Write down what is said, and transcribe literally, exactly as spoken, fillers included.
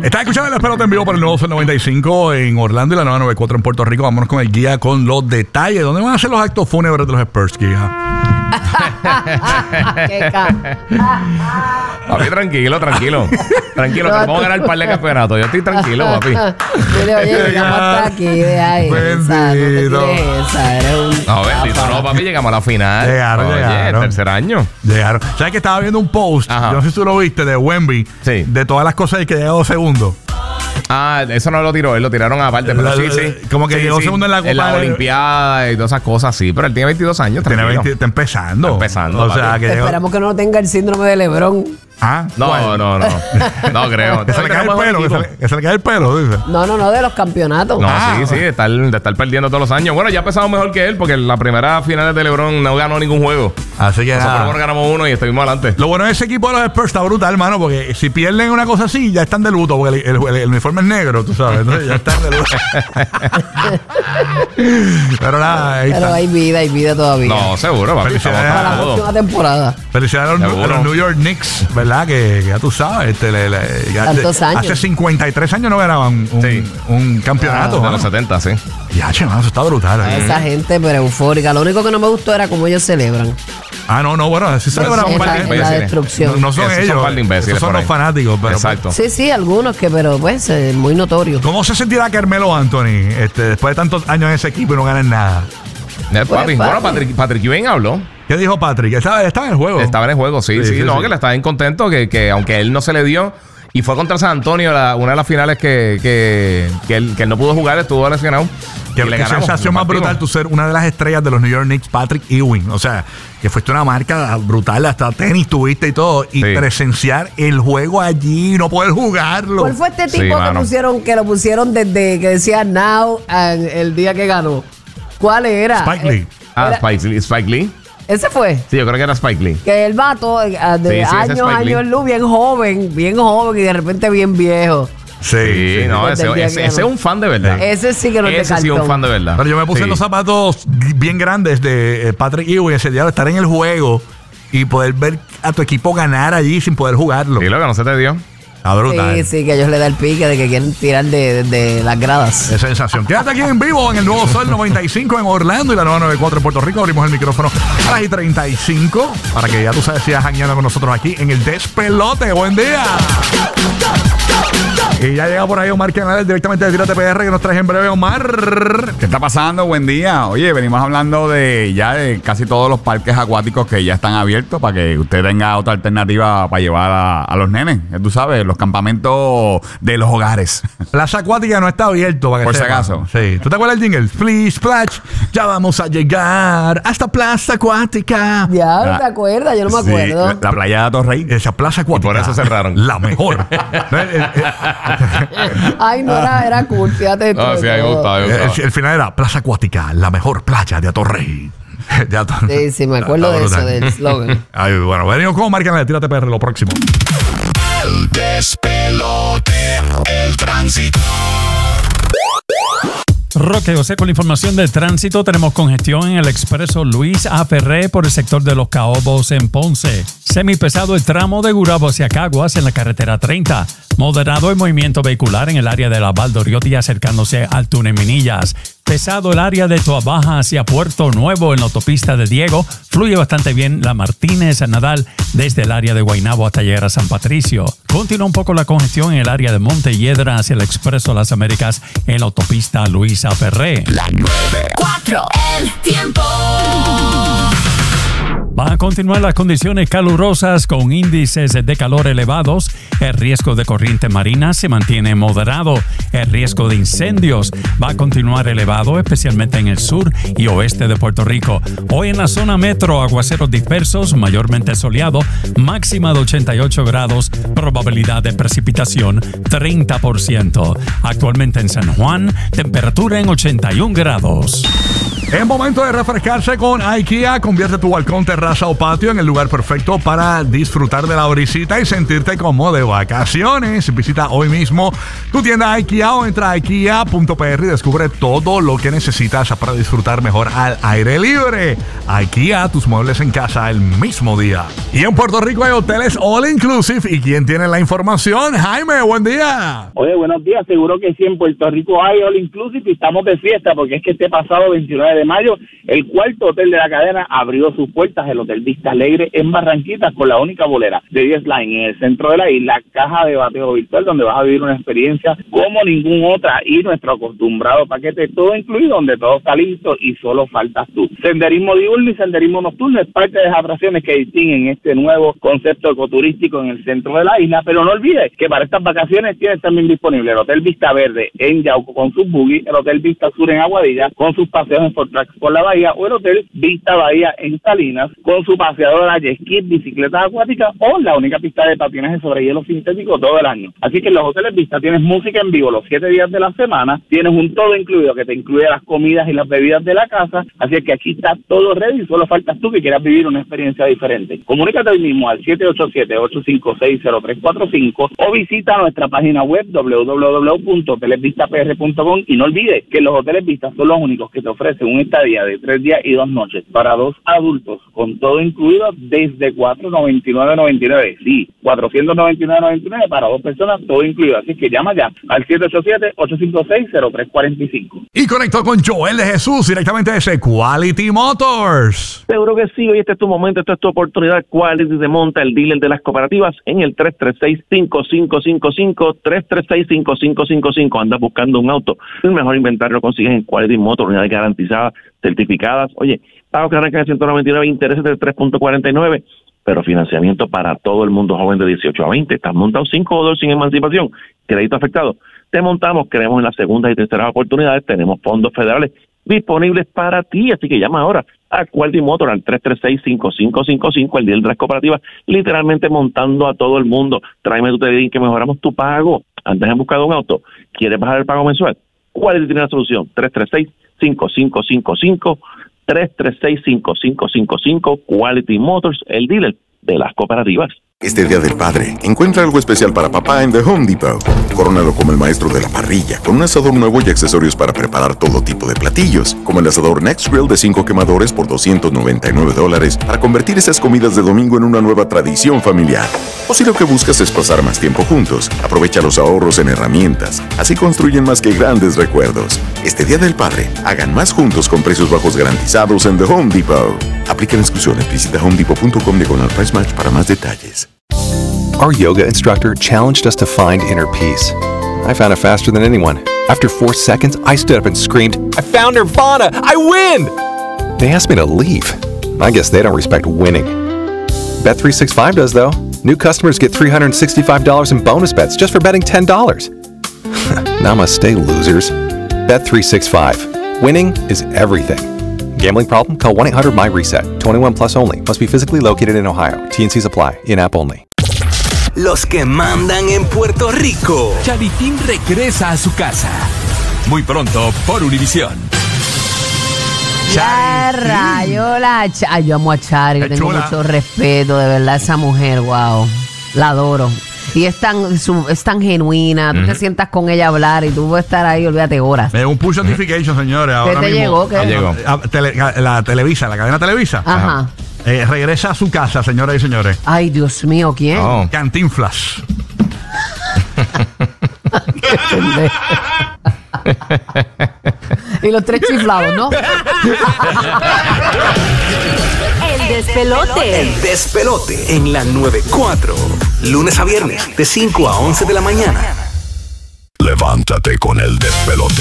Estás escuchando el Pelota en vivo por el nuevo Sol noventa y cinco en Orlando y la nueva noventa y cuatro en Puerto Rico. Vámonos con el guía con los detalles. ¿Dónde van a ser los actos fúnebres de los Spurs, guía? Qué ca- Papi, tranquilo, tranquilo. Tranquilo, que vamos a ganar el par de campeonatos. Yo estoy tranquilo, papi. Dile, oye, llegamos hasta aquí, de ahí. Esa, no te tires esa, eres un... No, bendito, no, papi, llegamos a la final. Llegaron, Oye, llegaron. tercer año. Llegaron. ¿Sabes que estaba viendo un post? Ajá. Yo no sé si tú lo viste, de Wemby. Sí. De todas las cosas y que llegó segundo. Ah, eso no lo tiró, él lo tiraron aparte, pero La- sí, sí. como que Sí, llegó sí. segundo en la Copa En la de- Olimpiada y todas esas cosas, sí. Pero él tiene veintidós años, Tiene tranquilo. veinte, está empezando. Está empezando, O sea, papi. que llegó. Esperamos que no tenga el síndrome de LeBron. Ah, No, ¿cuál? no, no. No creo. Que se le cae el Tenemos pelo, que equipo. se le, que se le cae el pelo, dice. No, no, no, de los campeonatos. No, Ah, sí, sí, de estar, de estar perdiendo todos los años. Bueno, ya empezamos mejor que él, porque en la primera final de LeBron no ganó ningún juego. Así que Nosotros nada. ganamos uno y estuvimos adelante. Lo bueno de ese equipo de los Spurs está brutal, hermano, porque si pierden una cosa así, ya están de luto, porque el, el- el- el uniforme es negro, tú sabes. Entonces ya están de luto. Pero nada, ahí Pero está. hay vida, hay vida todavía. No, seguro, papi. Estamos Felicidades. Para la para todo. próxima temporada. Felicidades a los, Seguro. a los New York Knicks, ¿verdad? Que, que ya tú sabes. Este, le- le- ya Tantos de- años. Hace cincuenta y tres años no ganaban un, Sí. un campeonato. De mano. los setenta, sí. Ya, che, mano, eso está brutal. A ¿eh? esa gente, pero eufórica. Lo único que no me gustó era cómo ellos celebran. Ah, no, no, bueno, así Pero celebran son un par par de En de la, en la imbéciles. destrucción. No, no son Esos son ellos. par de imbéciles Esos son por los ahí. fanáticos. Pero, Exacto. Sí, sí, algunos que, pero pues, es muy notorio. ¿Cómo se sentirá Carmelo Anthony este, después de tantos años en ese equipo y no ganan nada? Eh, Pues, papi, bueno, papi. Patrick, Patrick Ewing habló. ¿Qué dijo Patrick? Estaba, estaba en el juego. Estaba en el juego, sí, Sí, sí. sí, no, sí. que le estaba incontento, que, que aunque él no se le dio. Y fue contra San Antonio, la- una de las finales que, que, que, él, que él no pudo jugar, estuvo lesionado. Qué, Y le qué ganamos, sensación lo más partimos. brutal tú ser una de las estrellas de los New York Knicks, Patrick Ewing. O sea, que fuiste una marca brutal, hasta tenis tuviste y todo. Y Sí. presenciar el juego allí y no poder jugarlo. ¿Cuál fue este Sí, tipo que mano. pusieron, que lo pusieron desde que decía now and el día que ganó? ¿Cuál era? Spike Lee. Eh, Ah, era- Spike Lee. Spike Lee. Ese fue. Sí, yo creo que era Spike Lee. Que el vato, eh, de Sí, sí, ese es años, Spike Lee. años luz, bien joven, bien joven y de repente bien viejo. Sí, Sí, sí. no, Desde ese, el día ese- que ese es ganó. un fan de verdad. Ese sí que no es de Ese sí es un cartón. fan de verdad. Pero yo me puse Sí. los zapatos bien grandes de eh, Patrick Ewing ese día de estar en el juego y poder ver a tu equipo ganar allí sin poder jugarlo. Sí, lo que no se te dio. Está brutal. Sí, sí, que ellos le da el pique de que quieren tirar de, de- de las gradas. Qué sensación. Quédate aquí en vivo en el nuevo Sol noventa y cinco en Orlando y la nueva noventa y cuatro en Puerto Rico. Abrimos el micrófono a las y treinta y cinco para que ya tú sabes si estás jangueando con nosotros aquí en el Despelote. ¡Buen día! Y ya llega por ahí Omar Canales directamente de Tírate P R que nos trae en breve, Omar. ¿Qué está pasando? Buen día. Oye, venimos hablando de ya de casi todos los parques acuáticos que ya están abiertos para que usted tenga otra alternativa para llevar a, a los nenes. Ya tú sabes, los campamentos de los hogares. Plaza Acuática no está abierto para que Por si sepa. acaso. Sí. ¿Tú te acuerdas del jingle? Please, splash. Ya vamos a llegar hasta Plaza Acuática. Ya, Ah, ¿te acuerdas? Yo no me Sí, acuerdo. la, la playa de Torrey. Esa Plaza Acuática. por eso cerraron. La mejor. No, el, el- Ay, no, era, era cool, fíjate. No, todo, sí, a mí me todo. gustaba, me el- gustaba. el final era Plaza Acuática, la mejor playa de Atorrey. De Atorrey. Sí, sí, me acuerdo de eso, del slogan. Ay, bueno, venimos con Omar Canales. Tírate P R lo próximo. El despelote, el tránsito. Roque José con la información de tránsito. Tenemos congestión en el expreso Luis A. Ferré por el sector de Los Caobos en Ponce. Semipesado el tramo de Gurabo hacia Caguas en la carretera treinta. Moderado el movimiento vehicular en el área de la Valdoriotti acercándose al túnel Minillas. Pesado el área de Toabaja hacia Puerto Nuevo en la autopista de Diego. Fluye bastante bien la Martínez Nadal desde el área de Guaynabo hasta llegar a San Patricio. Continúa un poco la congestión en el área de Montelledra hacia el Expreso Las Américas en la autopista Luisa Ferré. Cuatro, el tiempo. Van a continuar las condiciones calurosas con índices de calor elevados. El riesgo de corriente marina se mantiene moderado. El riesgo de incendios va a continuar elevado, especialmente en el sur y oeste de Puerto Rico. Hoy en la zona metro, aguaceros dispersos, mayormente soleado, máxima de ochenta y ocho grados, probabilidad de precipitación treinta por ciento. Actualmente en San Juan, temperatura en ochenta y un grados. Es momento de refrescarse con IKEA. Convierte tu balcón, terraza o patio en el lugar perfecto para disfrutar de la brisita y sentirte como de vacaciones. Visita hoy mismo tu tienda IKEA o entra a ikea punto p r y descubre todo lo que necesitas para disfrutar mejor al aire libre. IKEA, tus muebles en casa el mismo día. Y en Puerto Rico hay hoteles all inclusive. ¿Y quién tiene la información? Jaime, buen día. Oye, buenos días. Seguro que sí, en Puerto Rico hay all inclusive y estamos de fiesta porque es que este pasado veintinueve de mayo el cuarto hotel de la cadena abrió sus puertas, el Hotel Vista Alegre en Barranquitas, con la única bolera de diez Line en el centro de la isla, caja de bateo virtual donde vas a vivir una experiencia como ningún otra y nuestro acostumbrado paquete todo incluido donde todo está listo y solo faltas tú. Senderismo diurno y senderismo nocturno es parte de las atracciones que distinguen este nuevo concepto ecoturístico en el centro de la isla, pero no olvides que para estas vacaciones tienes también disponible el Hotel Vista Verde en Yauco con sus buggy, el Hotel Vista Sur en Aguadilla con sus paseos en Fort Trax por la bahía o el Hotel Vista Bahía en Salinas con su paseadora jet ski, bicicletas acuáticas o la única pista de patinaje sobre hielo sintético todo el año. Así que en los hoteles Vista tienes música en vivo los siete días de la semana, tienes un todo incluido que te incluye las comidas y las bebidas de la casa, así que aquí está todo ready y solo faltas tú que quieras vivir una experiencia diferente. Comunícate hoy mismo al siete ocho siete, ocho cinco seis, cero tres cuatro cinco o visita nuestra página web doble u doble u doble u punto hoteles vista p r punto com y no olvides que los hoteles Vista son los únicos que te ofrecen un estadía de tres días y dos noches para dos adultos con todo incluido desde cuatrocientos noventa y nueve noventa y nueve. Sí, cuatrocientos noventa y nueve noventa y nueve para dos personas, todo incluido. Así que llama ya al siete ocho siete, ocho cinco seis, cero tres cuatro cinco. Y conectó con Joel de Jesús directamente desde Quality Motors. Seguro que sí, hoy este es tu momento, esta es tu oportunidad. Quality te monta, el dealer de las cooperativas, en el tres tres seis, cinco cinco cinco cinco, tres tres seis, cinco cinco cinco cinco. Andas buscando un auto, el mejor inventario lo consigues en Quality Motors, unidades garantizadas, certificadas. Oye, pago que arranca de ciento noventa y nueve, intereses del tres punto cuarenta y nueve, pero financiamiento para todo el mundo joven de dieciocho a veinte. Estás montado cinco dólares sin emancipación, crédito afectado. Te montamos, creemos en las segundas y terceras oportunidades, tenemos fondos federales disponibles para ti, así que llama ahora a Quality Motor al tres tres seis, cinco cinco cinco cinco, el deal de las cooperativas, literalmente montando a todo el mundo. Tráeme tu T D I que mejoramos tu pago. Antes de buscar un auto, ¿quieres bajar el pago mensual? Quality tiene la solución, tres tres seis, cinco cinco cinco cinco, tres tres seis, cinco cinco cinco cinco, Quality Motors, el dealer de las cooperativas. Este Día del Padre, encuentra algo especial para papá en The Home Depot. Córonalo como el maestro de la parrilla, con un asador nuevo y accesorios para preparar todo tipo de platillos, como el asador Next Grill de cinco quemadores por doscientos noventa y nueve dólares, para convertir esas comidas de domingo en una nueva tradición familiar. O si lo que buscas es pasar más tiempo juntos, aprovecha los ahorros en herramientas. Así construyen más que grandes recuerdos. Este Día del Padre, hagan más juntos con precios bajos garantizados en The Home Depot. Aplican exclusiones. Visita home depot punto com diagonal price match para más detalles. Our yoga instructor challenged us to find inner peace. I found it faster than anyone. After four seconds, I stood up and screamed, "I found Nirvana! I win!" They asked me to leave. I guess they don't respect winning. Bet three sixty-five does, though. New customers get three hundred sixty-five dollars in bonus bets just for betting ten dollars. Namaste, losers. Bet three sixty-five. Winning is everything. Gambling problem? Call one eight hundred my reset. twenty-one plus only. Must be physically located in Ohio. T and C's apply. In-app only. Los que mandan en Puerto Rico. Charitín regresa a su casa. Muy pronto por Univisión. Ya rayo la Ch- Ay, yo amo a Chari, yo tengo chula. mucho respeto, de verdad, esa mujer, wow. La adoro. Y es tan, su- es tan genuina, tú te sientas con ella a hablar y tú puedes estar ahí, olvídate horas. Eh, un push notification, señores. Ahora te mismo. llegó? ¿Qué? Ah, llegó. Ah, tele- la Televisa, la cadena Televisa. Ajá. Eh, regresa a su casa, señoras y señores. Ay, Dios mío, ¿quién? Oh. Cantinflas. Y los tres chiflados, ¿no? El despelote. El despelote en la noventa y cuatro. Lunes a viernes de cinco a once de la mañana. Levántate con el despelote.